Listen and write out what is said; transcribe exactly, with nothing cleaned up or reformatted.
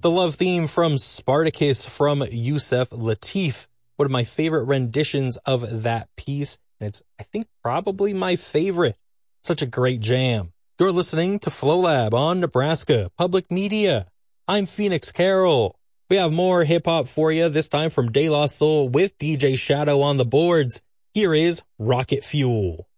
The love theme from Spartacus from Yusef Lateef. One of my favorite renditions of that piece. And it's, I think, probably my favorite. Such a great jam. You're listening to Flow Lab on Nebraska Public Media. I'm Phoenix Carroll. We have more hip-hop for you, this time from De La Soul with D J Shadow on the boards. Here is Rocket Fuel.